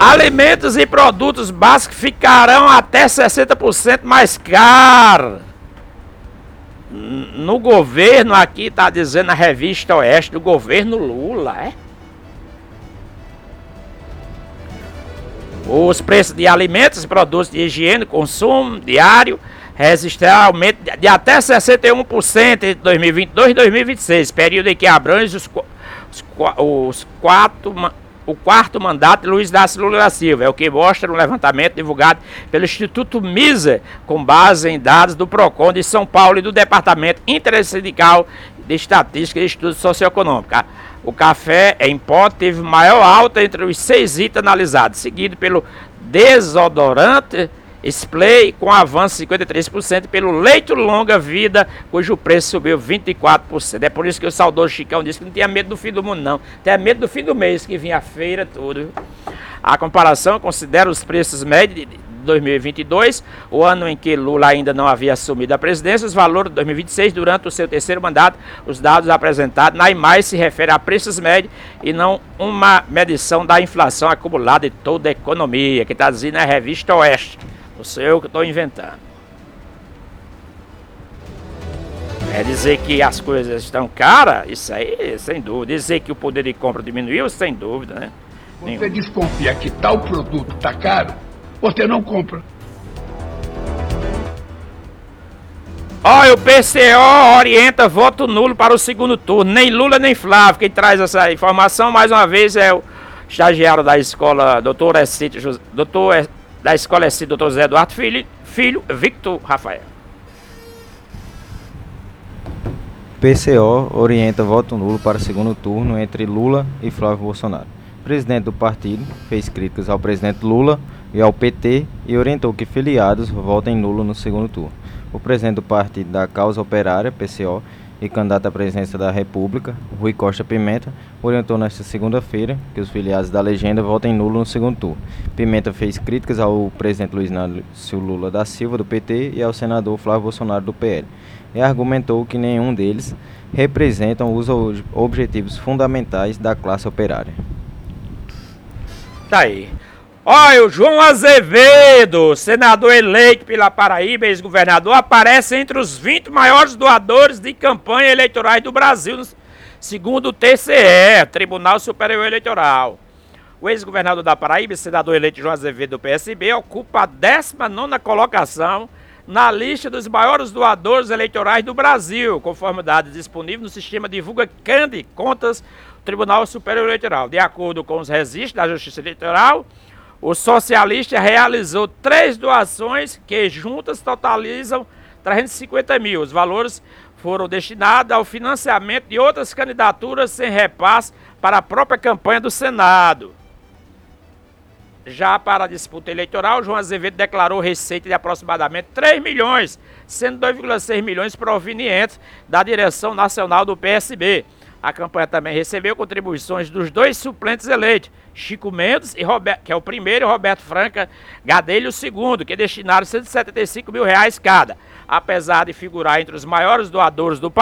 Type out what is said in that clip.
Alimentos e produtos básicos ficarão até 60% mais caros. No governo aqui, tá dizendo a revista Oeste do governo Lula, é? Os preços de alimentos e produtos de higiene, consumo diário, registraram aumento de até 61% entre 2022 e 2026, período em que abrange o quarto mandato de Luiz Inácio Lula da Silva. É o que mostra um levantamento divulgado pelo Instituto Miser, com base em dados do PROCON de São Paulo e do Departamento Intersindical de Estatística e Estudos Socioeconômicos. O café em pó teve maior alta entre os 6 itens analisados, seguido pelo desodorante spray, com avanço de 53%, pelo leite longa-vida, cujo preço subiu 24%. É por isso que o saudoso Chicão disse que não tinha medo do fim do mundo, não. Tinha medo do fim do mês, que vinha a feira, tudo. A comparação considera os preços médios de 2022, o ano em que Lula ainda não havia assumido a presidência. Os valores de 2026, durante o seu terceiro mandato. Os dados apresentados na imagem se referem a preços médios e não uma medição da inflação acumulada de toda a economia, que está dizendo a revista Oeste. Não sei eu que estou inventando. É dizer que as coisas estão caras, isso aí, sem dúvida. Dizer que o poder de compra diminuiu, sem dúvida, né? Você desconfia que tal produto está caro, você não compra. Olha, o PCO orienta voto nulo para o segundo turno. Nem Lula nem Flávio. Quem traz essa informação, mais uma vez, é o estagiário da escola, doutor Zé Eduardo Filho, Victor Rafael. PCO orienta voto nulo para o segundo turno entre Lula e Flávio Bolsonaro. O presidente do partido fez críticas ao presidente Lula e ao PT e orientou que filiados votem nulo no segundo turno. O presidente do Partido da Causa Operária, PCO, e candidato à presidência da República, Rui Costa Pimenta, orientou nesta segunda-feira que os filiados da legenda votem nulo no segundo turno. Pimenta fez críticas ao presidente Luiz Inácio Lula da Silva, do PT, e ao senador Flávio Bolsonaro, do PL, e argumentou que nenhum deles representam os objetivos fundamentais da classe operária. Tá aí. Olha, o João Azevedo, senador eleito pela Paraíba, ex-governador, aparece entre os 20 maiores doadores de campanha eleitorais do Brasil, segundo o TCE, Tribunal Superior Eleitoral. O ex-governador da Paraíba, senador eleito João Azevedo, do PSB, ocupa a 19ª colocação na lista dos maiores doadores eleitorais do Brasil, conforme dados disponíveis no sistema Divulga Cande Contas do Tribunal Superior Eleitoral. De acordo com os registros da Justiça Eleitoral, o socialista realizou 3 doações que juntas totalizam 350 mil. Os valores foram destinados ao financiamento de outras candidaturas sem repasse para a própria campanha do Senado. Já para a disputa eleitoral, João Azevedo declarou receita de aproximadamente 3 milhões, sendo 2,6 milhões provenientes da direção nacional do PSB. A campanha também recebeu contribuições dos 2 suplentes eleitos, Chico Mendes, que é o primeiro, e Roberto Franca Gadelho, o segundo, que destinaram R$ 175 mil cada. Apesar de figurar entre os maiores doadores do país,